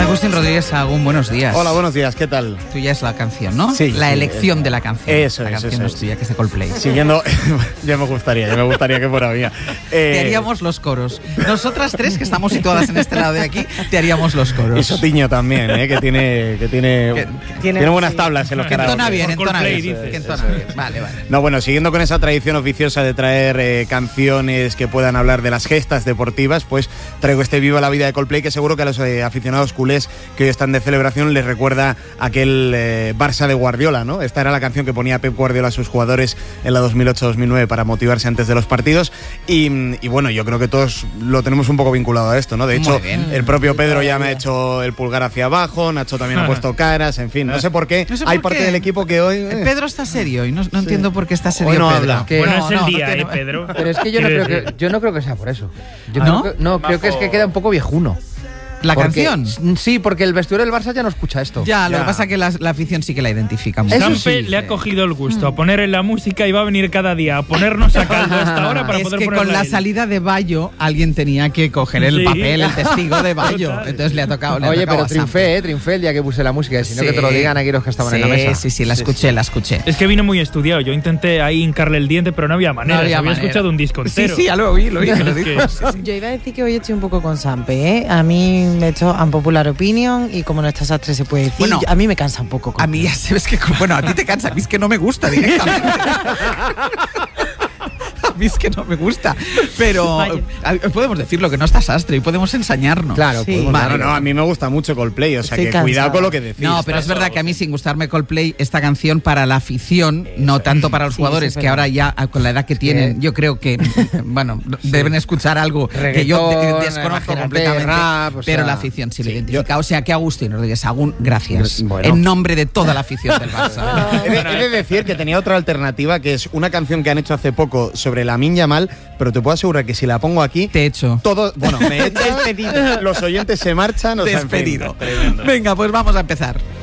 Agustín Rodríguez Sahagún, buenos días. Hola, buenos días, ¿qué tal? Tuya es la canción, ¿no? Sí. La elección de la canción. Eso la es, canción eso no es es. tuya, que es de Coldplay. Siguiendo, ya me gustaría que fuera mía. Te haríamos los coros. Nosotras tres, que estamos situadas en este lado de aquí, te haríamos los coros. Y Sotiño también, que tiene buenas tablas en los Que entona karaoke. bien, entona Coldplay, bien. dices. Que entona bien. Vale. No, bueno, siguiendo con esa tradición oficiosa de traer canciones que puedan hablar de las gestas deportivas, pues traigo este Viva la vida de Coldplay, que seguro que a los aficionados culés que hoy están de celebración les recuerda aquel Barça de Guardiola, ¿no? Esta era la canción que ponía Pep Guardiola a sus jugadores en la 2008-2009 para motivarse antes de los partidos y bueno, yo creo que todos lo tenemos un poco vinculado a esto, ¿no? De hecho, el propio Pedro ya me ha hecho el pulgar hacia abajo, Nacho también ha puesto caras, en fin, no sé por qué. No sé hay por parte qué. del equipo que hoy... Pedro está serio y no entiendo por qué está serio. Hoy no Pedro. habla. Que- Bueno, es el no día, tiene- Pedro. Pero es que yo no creo que sea por eso. Yo ¿No? creo que es que queda un poco viejuno. ¿La Porque- canción? Sí, porque el vestuario del Barça ya no escucha esto. Ya, lo Ya. que pasa es que la afición sí que la identifica mucho. Eso Sampe sí. le ha cogido el gusto a poner en la música y va a venir cada día a ponernos a caldo a esta hora para Es poder que con ponerla la él. salida de Bayo alguien tenía que coger el Sí. papel, el testigo de Bayo. Total. Entonces le ha tocado. Oye, pero a Sampe. triunfé el día que puse la música, si no que te lo Sí. digan aquí los que estaban en la Sí, mesa. Sí, la escuché. Es que vino muy estudiado. Yo intenté ahí hincarle el diente, pero no había manera. había Se había manera. escuchado un disco entero. Sí, ya lo oí, me lo Es dijo. que- Sí, sí. Yo iba a decir que hoy estoy un poco con Sampe, ¿eh? A mí me he hecho unpopular opinion y como no está sastre se puede decir, Bueno, a mí me cansa un poco. A mí ya sabes que, bueno, a ti te cansa, a mí es que no me gusta directamente. A mí es que no me gusta. Pero podemos decirlo, que no está sastre y podemos ensañarnos. Claro, Sí. podemos- Vale. No, a mí me gusta mucho Coldplay, o sea Estoy que cansada. cuidado con lo que decís. No, pero es verdad que a mí, sin gustarme Coldplay, esta canción para la afición, no tanto para los Sí, jugadores, eso es que verdad. ahora ya con la edad que tienen, yo creo que, bueno, deben escuchar algo que yo Reggaetón, desconozco imagínate, completamente, rap, o pero sea, la afición sí lo identifica. O sea que Agustín Rodríguez Sahagún, gracias. Bueno. En nombre de toda la afición del Barça. He de decir que tenía otra alternativa, que es una canción que han hecho hace poco sobre Lamine Yamal, pero te puedo asegurar que si la pongo aquí, Te he hecho. todo, bueno, me echan, los oyentes se marchan, o sea, en fin, Despedido. tremendo. Venga, pues vamos a empezar.